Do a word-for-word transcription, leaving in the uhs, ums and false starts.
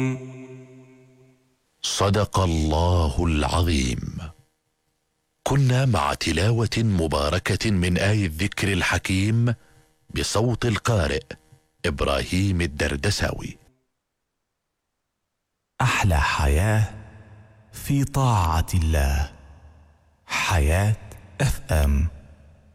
صدق الله العظيم. كنا مع تلاوة مباركة من آي الذكر الحكيم بصوت القارئ إبراهيم الدردساوي. أحلى حياة في طاعة الله. حياة اف ام.